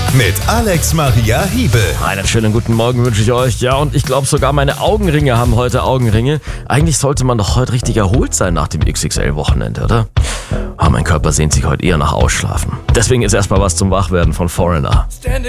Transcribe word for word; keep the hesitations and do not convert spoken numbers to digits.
mit Alex Maria Hiebel. Einen schönen guten Morgen wünsche ich euch. Ja, und ich glaube sogar meine Augenringe haben heute Augenringe. Eigentlich sollte man doch heute richtig erholt sein nach dem X X L-Wochenende, oder? Oh, mein Körper sehnt sich heute eher nach Ausschlafen. Deswegen ist erstmal was zum Wachwerden von Foreigner.